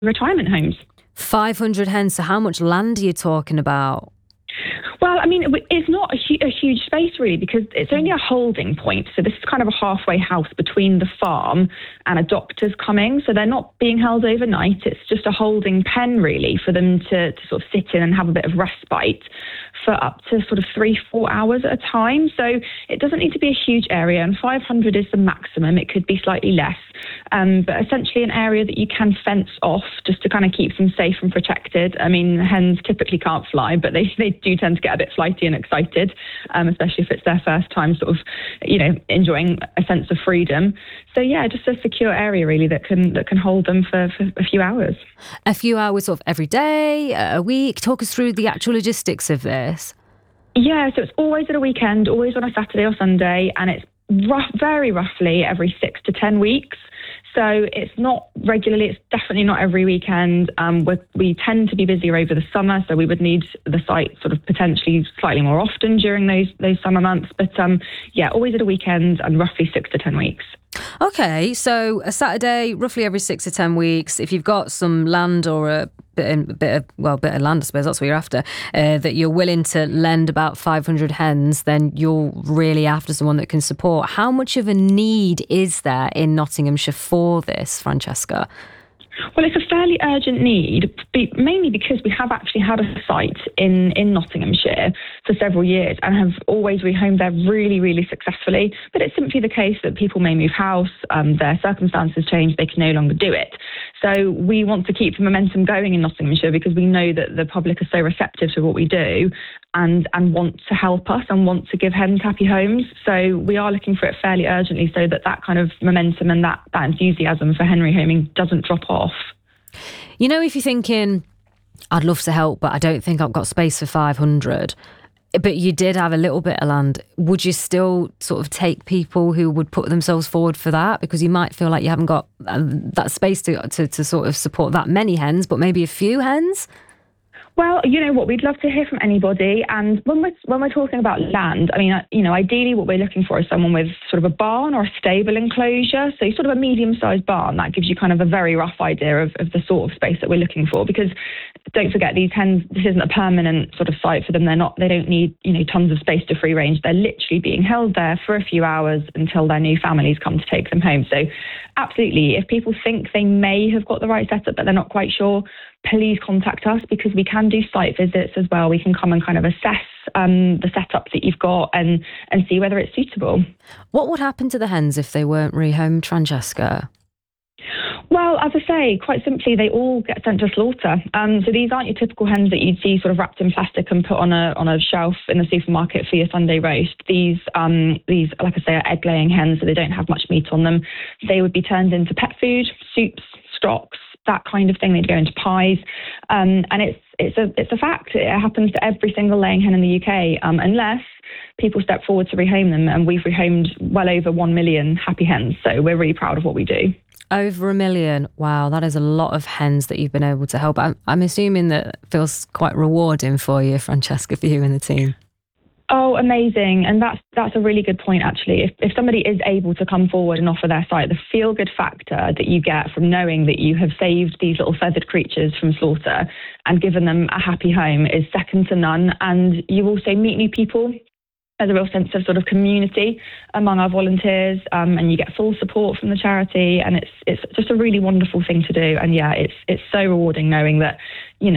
retirement homes. 500 hens. So how much land are you talking about? Well, I mean, it's not a huge space really, because it's only a holding point. So this is kind of a halfway house between the farm and a doctor's coming. So they're not being held overnight. It's just a holding pen really for them to sort of sit in and have a bit of respite for up to sort of 3-4 hours at a time. So it doesn't need to be a huge area, and 500 is the maximum. It could be slightly less, but essentially an area that you can fence off just to kind of keep them safe and protected. I mean, hens typically can't fly, but they do tend to get a bit flighty and excited, especially if it's their first time sort of, enjoying a sense of freedom. So yeah, just a secure area really that can hold them for a few hours. A few hours sort of every day, a week? Talk us through the actual logistics of this. Yeah, so it's always at a weekend, always on a Saturday or Sunday, and it's very roughly every 6 to 10 weeks. So it's not regularly, it's definitely not every weekend. We tend to be busier over the summer, so we would need the site sort of potentially slightly more often during those summer months. But always at a weekend and roughly 6 to 10 weeks. Okay, so a Saturday, roughly every 6 to 10 weeks. If you've got some land or a bit of land, I suppose that's what you're after, that you're willing to lend about 500 hens, then you're really after someone that can support. How much of a need is there in Nottinghamshire for this, Francesca? Well, it's a fairly urgent need, mainly because we have actually had a site in Nottinghamshire for several years and have always rehomed there really, really successfully. But it's simply the case that people may move house, their circumstances change, they can no longer do it. So we want to keep the momentum going in Nottinghamshire because we know that the public are so receptive to what we do and want to help us and want to give hens happy homes. So we are looking for it fairly urgently so that kind of momentum and that enthusiasm for hen rehoming doesn't drop off. You know, if you're thinking, I'd love to help, but I don't think I've got space for 500, but you did have a little bit of land, would you still sort of take people who would put themselves forward for that? Because you might feel like you haven't got that space to sort of support that many hens, but maybe a few hens? Well, you know what, we'd love to hear from anybody. And when we're talking about land, I mean, ideally what we're looking for is someone with sort of a barn or a stable enclosure. So sort of a medium-sized barn, that gives you kind of a very rough idea of the sort of space that we're looking for. Because don't forget, these hens, this isn't a permanent sort of site for them. They don't need, tons of space to free range. They're literally being held there for a few hours until their new families come to take them home. So absolutely, if people think they may have got the right setup, but they're not quite sure, please contact us because we can do site visits as well. We can come and kind of assess the setup that you've got and see whether it's suitable. What would happen to the hens if they weren't rehomed, Francesca? Well, as I say, quite simply, they all get sent to slaughter. So these aren't your typical hens that you'd see sort of wrapped in plastic and put on a shelf in the supermarket for your Sunday roast. These, like I say, are egg-laying hens, so they don't have much meat on them. They would be turned into pet food, soups, stocks, that kind of thing. They'd go into pies, and it's a fact. It happens to every single laying hen in the UK, unless people step forward to rehome them, and we've rehomed well over 1 million happy hens. So we're really proud of what we do. Over 1 million. Wow, that is a lot of hens that you've been able to help. I'm assuming that feels quite rewarding for you, Francesca, for you and the team. Oh, amazing. And that's a really good point, actually. If somebody is able to come forward and offer their site, the feel-good factor that you get from knowing that you have saved these little feathered creatures from slaughter and given them a happy home is second to none. And you also meet new people. There's a real sense of sort of community among our volunteers, and you get full support from the charity, and it's just a really wonderful thing to do. And yeah, it's so rewarding knowing that